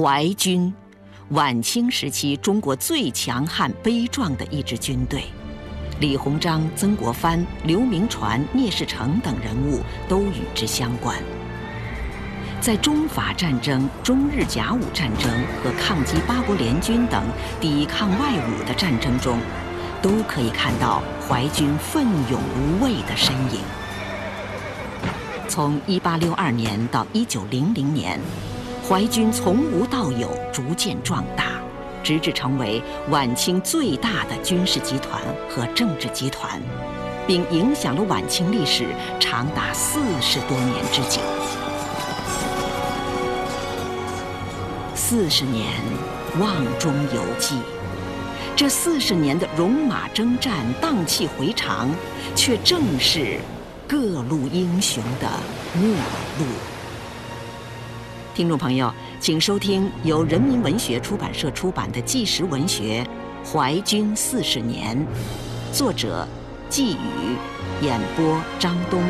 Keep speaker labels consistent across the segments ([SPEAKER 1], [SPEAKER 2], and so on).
[SPEAKER 1] 淮军，晚清时期中国最强悍悲壮的一支军队。李鸿章、曾国藩、刘铭传、聂士成等人物都与之相关。在中法战争、中日甲午战争和抗击八国联军等抵抗外侮的战争中，都可以看到淮军奋勇无畏的身影。从1862年到1900年，淮军从无到有，逐渐壮大，直至成为晚清最大的军事集团和政治集团，并影响了晚清历史长达40多年之久。40年瓮中有记，这40年的戎马征战、荡气回肠，却正是各路英雄的末路。听众朋友，请收听由人民文学出版社出版的纪实文学《淮军40年》，作者季宇，演播张东。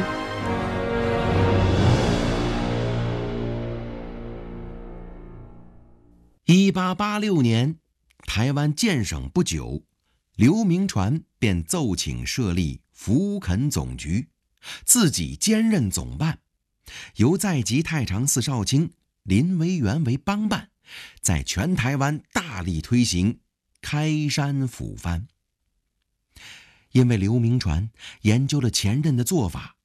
[SPEAKER 2] 1886年，台湾建省不久，刘铭传便奏请设立福垦总局，自己兼任总办，由在籍太常寺少卿林维元为帮办，在全台湾大力推行开山抚番。因为刘铭传研究了前任的做法，